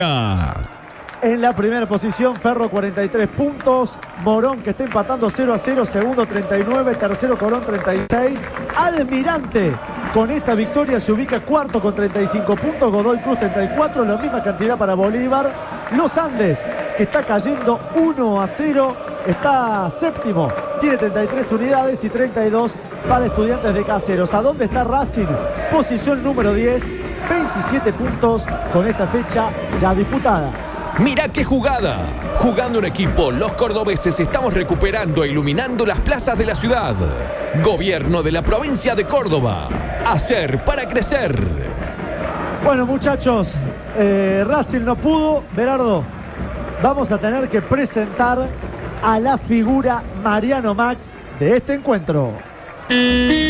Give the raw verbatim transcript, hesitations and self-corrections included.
En la primera posición, Ferro cuarenta y tres puntos. Morón, que está empatando cero a cero. Segundo, treinta y nueve. Tercero, Colón, treinta y seis. Almirante, con esta victoria, se ubica cuarto con treinta y cinco puntos. Godoy Cruz, treinta y cuatro. La misma cantidad para Bolívar. Los Andes, que está cayendo uno a cero. Está séptimo. Tiene treinta y tres unidades y treinta y dos para Estudiantes de Caseros. ¿A dónde está Racing? Posición número diez. veintisiete puntos con esta fecha ya disputada. Mirá qué jugada. Jugando en equipo, los cordobeses estamos recuperando e iluminando las plazas de la ciudad. Gobierno de la provincia de Córdoba. Hacer para crecer. Bueno, muchachos, eh, Racing no pudo. Berardo, vamos a tener que presentar a la figura Mariano Max de este encuentro.